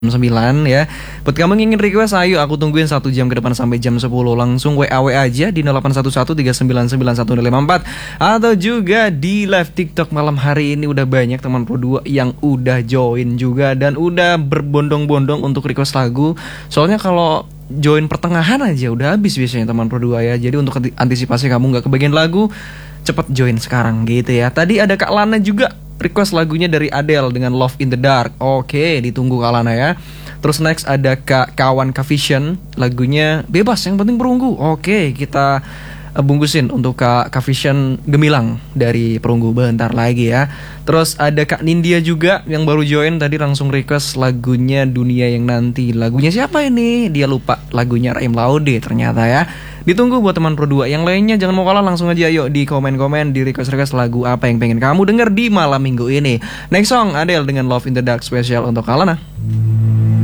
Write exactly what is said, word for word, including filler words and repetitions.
sembilan ya. Buat kamu yang ingin request, ayo aku tungguin satu jam ke depan sampai jam sepuluh. Langsung W A W A aja di nol delapan satu satu tiga sembilan sembilan satu nol lima empat. Atau juga di live TikTok malam hari ini udah banyak teman Pro dua yang udah join juga dan udah berbondong-bondong untuk request lagu. Soalnya kalau join pertengahan aja udah habis biasanya teman Pro dua ya. Jadi untuk antisipasi kamu gak kebagian lagu, cepet join sekarang gitu ya. Tadi ada Kak Lana juga request lagunya dari Adele dengan Love in the Dark. Oke, ditunggu Kak Lana ya. Terus next ada Kak Kawan Kak Vision, lagunya Bebas yang penting perunggu. Oke, kita uh, bungkusin untuk Kak Kak Vision Gemilang dari Perunggu bentar lagi ya. Terus ada Kak Nindya juga yang baru join tadi langsung request lagunya Dunia yang Nanti. Lagunya siapa ini? Dia lupa, lagunya Raim Laude ternyata ya. Ditunggu buat teman Pro dua. Yang lainnya jangan mau kalah, langsung aja yuk di komen-komen, di request-request lagu apa yang pengen kamu denger di malam minggu ini. Next song Adele dengan Love in the Dark spesial untuk Kalana.